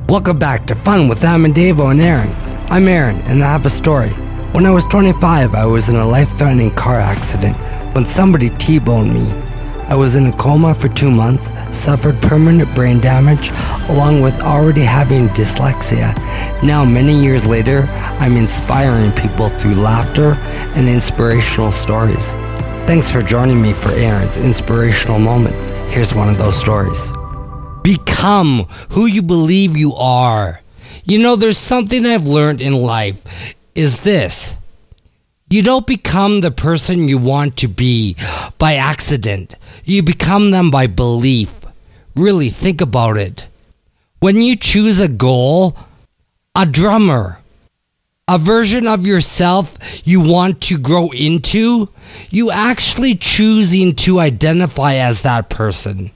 Welcome back to Fun with Davo and Aaron. I'm Aaron, and I have a story. When I was 25, I was in a life-threatening car accident when somebody T-boned me. I was in a coma for 2 months, suffered permanent brain damage, along with already having dyslexia. Now, many years later, I'm inspiring people through laughter and inspirational stories. Thanks for joining me for Aaron's Inspirational Moments. Here's one of those stories. Become who you believe you are. You know, there's something I've learned in life is this. You don't become the person you want to be by accident. You become them by belief. Really think about it. When you choose a goal, a drummer, a version of yourself you want to grow into, you actually choosing to identify as that person.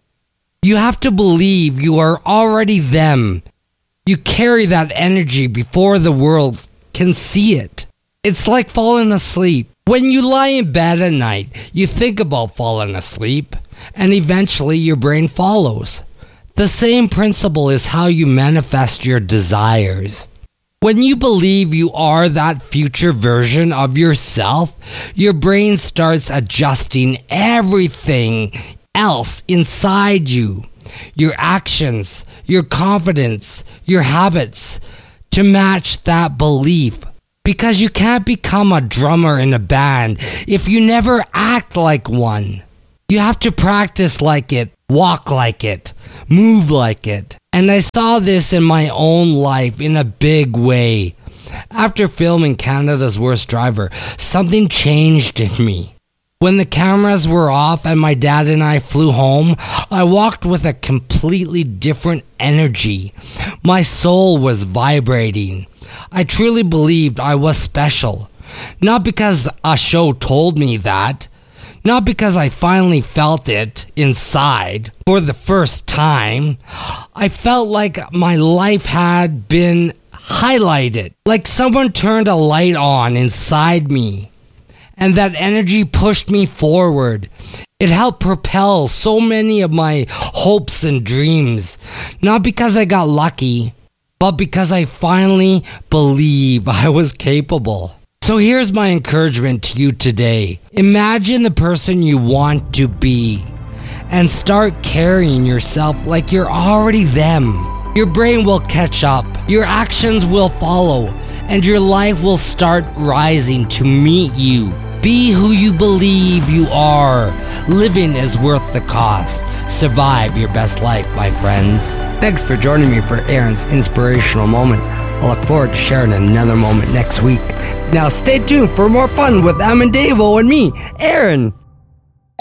You have to believe you are already them. You carry that energy before the world can see it. It's like falling asleep. When you lie in bed at night, you think about falling asleep, and eventually your brain follows. The same principle is how you manifest your desires. When you believe you are that future version of yourself, your brain starts adjusting everything else inside you, your actions, your confidence, your habits, to match that belief. Because you can't become a drummer in a band if you never act like one. You have to practice like it, walk like it, move like it. And I saw this in my own life in a big way. After filming Canada's Worst Driver, something changed in me. When the cameras were off and my dad and I flew home, I walked with a completely different energy. My soul was vibrating. I truly believed I was special. Not because a show told me that. Not because I finally felt it inside for the first time. I felt like my life had been highlighted. Like someone turned a light on inside me. And that energy pushed me forward. It helped propel so many of my hopes and dreams. Not because I got lucky, but because I finally believe I was capable. So here's my encouragement to you today. Imagine the person you want to be and start carrying yourself like you're already them. Your brain will catch up, your actions will follow, and your life will start rising to meet you. Be who you believe you are. Living is worth the cost. Survive your best life, my friends. Thanks for joining me for Aaron's Inspirational Moment. I look forward to sharing another moment next week. Now stay tuned for more fun with Davo and me, Aaron.